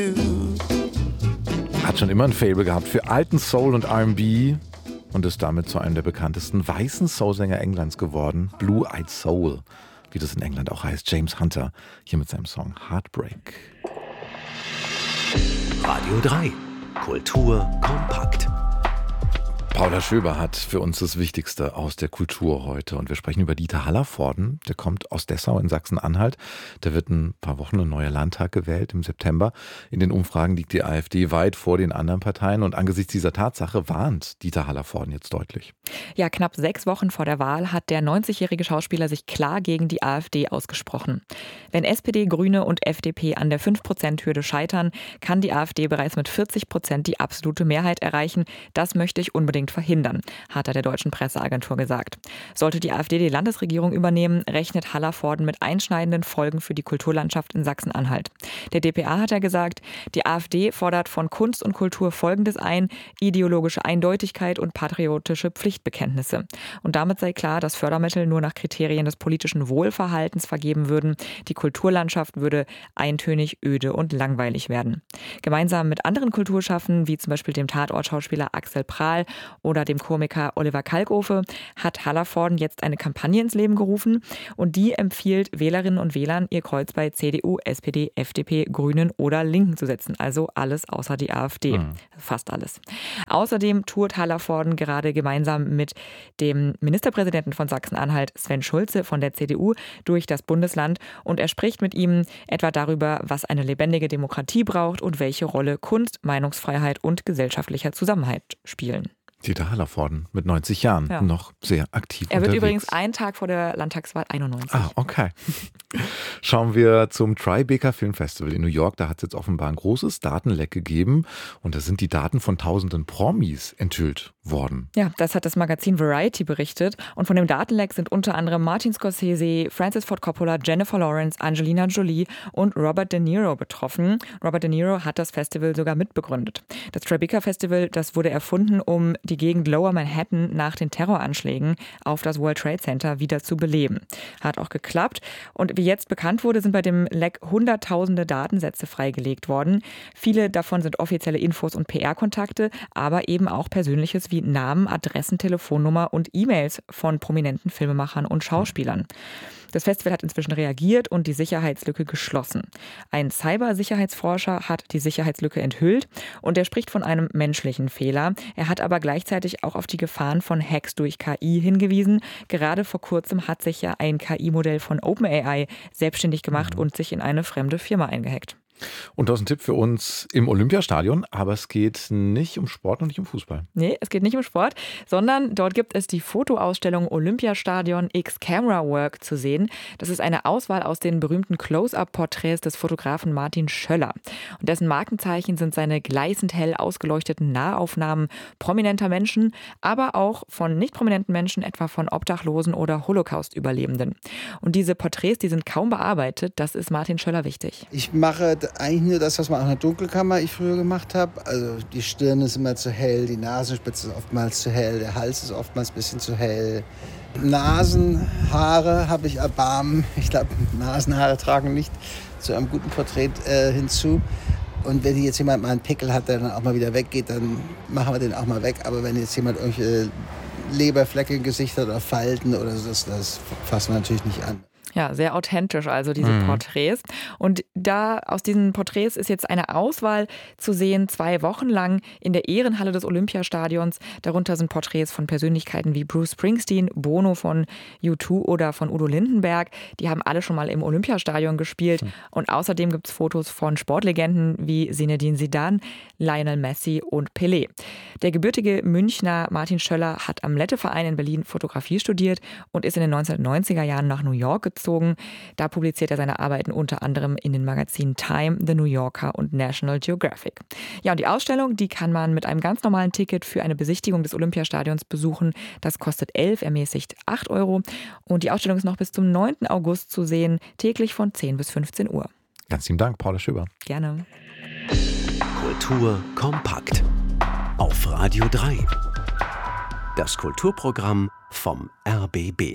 Hat schon immer ein Faible gehabt für alten Soul und R&B und ist damit zu einem der bekanntesten weißen Soul-Sänger Englands geworden. Blue-Eyed Soul, wie das in England auch heißt. James Hunter, hier mit seinem Song Heartbreak. Radio 3, Kultur kompakt. Paula Schöber hat für uns das Wichtigste aus der Kultur heute. Und wir sprechen über Dieter Hallervorden. Der kommt aus Dessau in Sachsen-Anhalt. Der wird in ein paar Wochen ein neuer Landtag gewählt im September. In den Umfragen liegt die AfD weit vor den anderen Parteien. Und angesichts dieser Tatsache warnt Dieter Hallervorden jetzt deutlich. Ja, knapp 6 Wochen vor der Wahl hat der 90-jährige Schauspieler sich klar gegen die AfD ausgesprochen. Wenn SPD, Grüne und FDP an der 5%-Hürde scheitern, kann die AfD bereits mit 40% die absolute Mehrheit erreichen. Das möchte ich unbedingt verhindern, hat er der deutschen Presseagentur gesagt. Sollte die AfD die Landesregierung übernehmen, rechnet Hallervorden mit einschneidenden Folgen für die Kulturlandschaft in Sachsen-Anhalt. Der dpa hat gesagt, die AfD fordert von Kunst und Kultur Folgendes ein: ideologische Eindeutigkeit und patriotische Pflichtbekenntnisse. Und damit sei klar, dass Fördermittel nur nach Kriterien des politischen Wohlverhaltens vergeben würden. Die Kulturlandschaft würde eintönig, öde und langweilig werden. Gemeinsam mit anderen Kulturschaffenden, wie zum Beispiel dem Tatortschauspieler Axel Prahl oder dem Komiker Oliver Kalkofe, hat Hallervorden jetzt eine Kampagne ins Leben gerufen und die empfiehlt Wählerinnen und Wählern, ihr Kreuz bei CDU, SPD, FDP, Grünen oder Linken zu setzen. Also alles außer die AfD. Fast alles. Außerdem tourt Hallervorden gerade gemeinsam mit dem Ministerpräsidenten von Sachsen-Anhalt, Sven Schulze von der CDU, durch das Bundesland und er spricht mit ihm etwa darüber, was eine lebendige Demokratie braucht und welche Rolle Kunst, Meinungsfreiheit und gesellschaftlicher Zusammenhalt spielen. Dieter Hallervorden mit 90 Jahren noch sehr aktiv Er wird unterwegs. übrigens einen Tag vor der Landtagswahl 91. Ah, okay. Schauen wir zum Tribeca Film Festival in New York. Da hat es jetzt offenbar ein großes Datenleck gegeben und da sind die Daten von tausenden Promis enthüllt worden. Ja, das hat das Magazin Variety berichtet und von dem Datenleck sind unter anderem Martin Scorsese, Francis Ford Coppola, Jennifer Lawrence, Angelina Jolie und Robert De Niro betroffen. Robert De Niro hat das Festival sogar mitbegründet. Das Tribeca Festival, das wurde erfunden, um die Gegend Lower Manhattan nach den Terroranschlägen auf das World Trade Center wieder zu beleben. Hat auch geklappt und wie jetzt bekannt wurde, sind bei dem Leck hunderttausende Datensätze freigelegt worden. Viele davon sind offizielle Infos und PR-Kontakte, aber eben auch Persönliches wie Namen, Adressen, Telefonnummer und E-Mails von prominenten Filmemachern und Schauspielern. Das Festival hat inzwischen reagiert und die Sicherheitslücke geschlossen. Ein Cybersicherheitsforscher hat die Sicherheitslücke enthüllt und er spricht von einem menschlichen Fehler. Er hat aber gleichzeitig auch auf die Gefahren von Hacks durch KI hingewiesen. Gerade vor kurzem hat sich ja ein KI-Modell von OpenAI selbstständig gemacht und sich in eine fremde Firma eingehackt. Und das ist ein Tipp für uns im Olympiastadion, aber es geht nicht um Sport und nicht um Fußball. Nee, es geht nicht um Sport, sondern dort gibt es die Fotoausstellung Olympiastadion X Camera Work zu sehen. Das ist eine Auswahl aus den berühmten Close-Up-Porträts des Fotografen Martin Schöller. Und dessen Markenzeichen sind seine gleißend hell ausgeleuchteten Nahaufnahmen prominenter Menschen, aber auch von nicht prominenten Menschen, etwa von Obdachlosen oder Holocaust-Überlebenden. Und diese Porträts, die sind kaum bearbeitet, das ist Martin Schöller wichtig. Ich mache eigentlich nur das, was man auch in der Dunkelkammer ich früher gemacht habe. Also die Stirn ist immer zu hell, die Nasenspitze ist oftmals zu hell, der Hals ist oftmals ein bisschen zu hell. Nasenhaare habe ich Erbarmen. Ich glaube, Nasenhaare tragen nicht zu einem guten Porträt hinzu. Und wenn jetzt jemand mal einen Pickel hat, der dann auch mal wieder weggeht, dann machen wir den auch mal weg. Aber wenn jetzt jemand irgendwelche Leberflecke im Gesicht hat oder Falten oder so, das fassen wir natürlich nicht an. Ja, sehr authentisch, also diese Porträts. Und da aus diesen Porträts ist jetzt eine Auswahl zu sehen, 2 Wochen lang in der Ehrenhalle des Olympiastadions. Darunter sind Porträts von Persönlichkeiten wie Bruce Springsteen, Bono von U2 oder von Udo Lindenberg. Die haben alle schon mal im Olympiastadion gespielt. Und außerdem gibt es Fotos von Sportlegenden wie Zinedine Zidane, Lionel Messi und Pelé. Der gebürtige Münchner Martin Schöller hat am Lette-Verein in Berlin Fotografie studiert und ist in den 1990er Jahren nach New York gezogen. Da publiziert er seine Arbeiten unter anderem in den Magazinen Time, The New Yorker und National Geographic. Ja, und die Ausstellung, die kann man mit einem ganz normalen Ticket für eine Besichtigung des Olympiastadions besuchen. Das kostet 11, ermäßigt 8 €. Und die Ausstellung ist noch bis zum 9. August zu sehen, täglich von 10 bis 15 Uhr. Ganz lieben Dank, Paula Schöber. Gerne. Kultur kompakt. Auf Radio 3. Das Kulturprogramm vom RBB.